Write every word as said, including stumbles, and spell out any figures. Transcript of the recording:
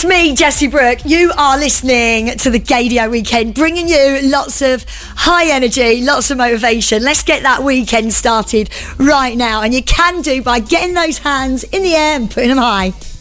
It's me, Jessie Brooke. You are listening to the Gaydio Weekend, bringing you lots of high energy, lots of motivation. Let's get that weekend started right now. And you can do by getting those hands in the air and putting them high.